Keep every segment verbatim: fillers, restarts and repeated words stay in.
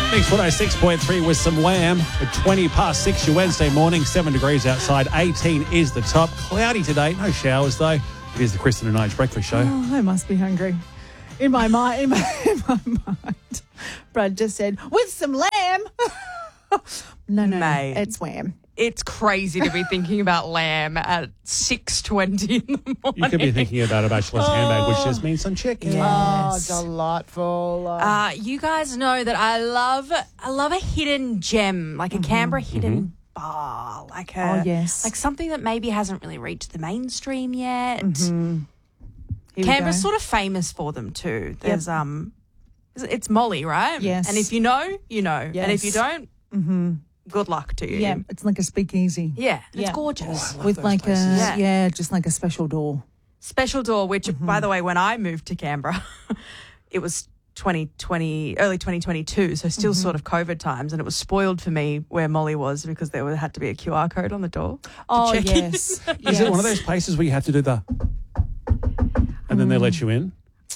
Mix one oh six point three with some Lamb at twenty past six your Wednesday morning. seven degrees outside, eighteen is the top. Cloudy today, no showers though. It is the Kristen and Age Breakfast Show. Oh, I must be hungry. In my mind, in my, in my mind, Brad just said, with some lamb. no, no, Mate. no, it's Wham. It's crazy to be thinking about lamb at six twenty in the morning. You could be thinking about a bachelor's handbag, which just means some chicken. Yes. Oh, delightful. Uh, you guys know that I love I love a hidden gem, like a Canberra hidden bar, like a Oh, yes. like something that maybe hasn't really reached the mainstream yet. Here we Canberra's go. sort of famous for them too. There's um, it's Molly, right? Yes. And if you know, you know, and if you Yes. don't, good luck to you. Yeah, it's like a speakeasy. yeah, and Yeah. it's gorgeous. With like a, Yeah. yeah. just like a special door. Special door, which, by the way, when I moved to Canberra, it was twenty twenty, early twenty twenty-two, so still sort of COVID times, and it was spoiled for me where Molly was because there had to be a Q R code on the door. to Oh, check in. yes. Is it one of those places where you have to do the... And then they let you in?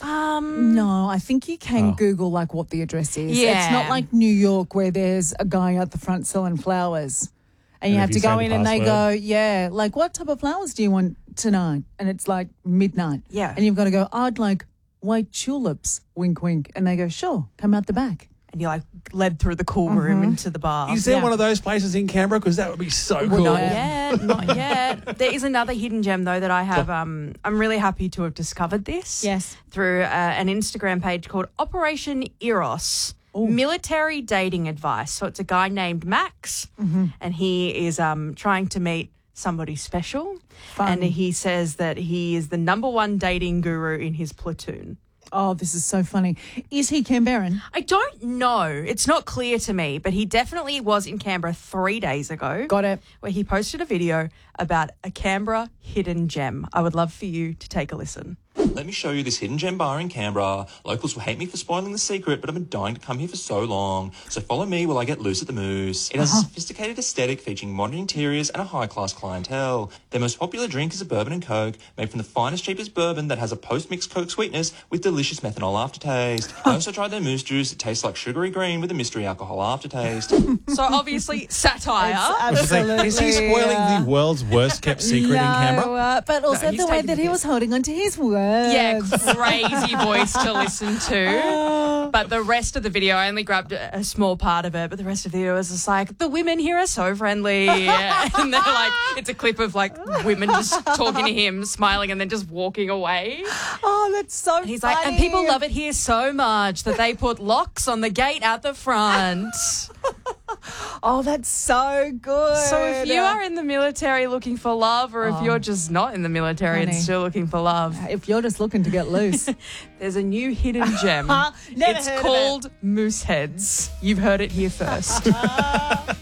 Um, No, I think you can Oh. Google like what the address is. Yeah. It's not like New York where there's a guy at the front selling flowers. And, you And have if to you go say in the and they password. go, yeah, like what type of flowers do you want tonight? And it's like midnight. Yeah. And you've got to go, I'd like white tulips, wink, wink. And they go, sure, come out the back. and you're like led through the cool room into the bar. Is there Yeah. one of those places in Canberra? Because that would be so cool. Not yet, not yet. There is another hidden gem though that I have. Um, I'm really happy to have discovered this. Yes. Through uh, an Instagram page called Operation Eros. Military dating advice. So it's a guy named Max, and he is um, trying to meet somebody special. Fun. And he says that he is the number one dating guru in his platoon. Oh, this is so funny. Is he Canberran? I don't know. It's not clear to me, but he definitely was in Canberra three days ago. Got it. Where he posted a video about a Canberra hidden gem. I would love for you to take a listen. Let me show you this hidden gem bar in Canberra. Locals will hate me for spoiling the secret, but I've been dying to come here for so long. So follow me while I get loose at the moose. It has a sophisticated aesthetic featuring modern interiors and a high-class clientele. Their most popular drink is a bourbon and coke, made from the finest, cheapest bourbon that has a post-mixed coke sweetness with delicious methanol aftertaste. I also tried their moose juice. It tastes like sugary green with a mystery alcohol aftertaste. So obviously satire. I was like, is he spoiling the world's worst kept secret in Canberra? No, uh, but also he's the way taking that the he piss. was holding onto his words. Yeah, crazy voice to listen to. But the rest of the video, I only grabbed a, a small part of it, but the rest of the video is just like, the women here are so friendly. And they're like, it's a clip of like women just talking to him, smiling, and then just walking away. Oh, that's so And he's like, and people love it here so much that they put locks on the gate at the front. Oh, that's so good. So if you are in the military looking for love, or if you're just not in the military and Honey. still looking for love, If you're just looking to get loose. there's a new hidden gem. Never It's heard of it. called Moose Heads. You've heard it here first.